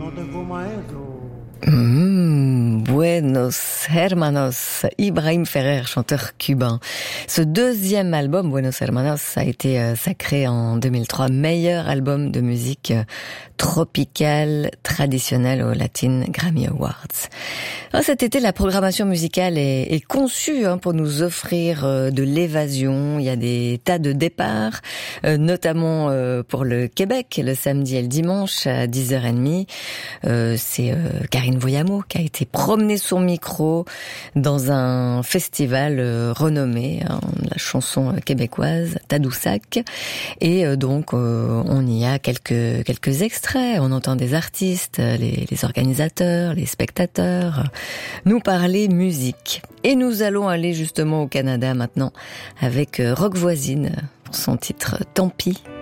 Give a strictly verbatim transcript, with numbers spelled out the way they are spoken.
Mmh, Buenos Hermanos, Ibrahim Ferrer, chanteur cubain. Ce deuxième album, Buenos Hermanos, a été euh, sacré en deux mille trois meilleur album de musique euh, tropicale traditionnelle aux Latin Grammy Awards. Alors, cet été, la programmation musicale est, est conçue hein, pour nous offrir euh, de l'évasion. Il y a des tas de départs, euh, notamment euh, pour le Québec, le samedi et le dimanche à dix heures trente. Euh, c'est euh, Karine Voyamo qui a été promenée son micro dans un festival euh, renommé, hein, la chanson québécoise, Tadoussac. Et euh, donc, euh, on y a quelques quelques extraits. On entend des artistes, les, les organisateurs, les spectateurs nous parler musique. Et nous allons aller justement au Canada maintenant avec Rock Voisine pour son titre Tant pis.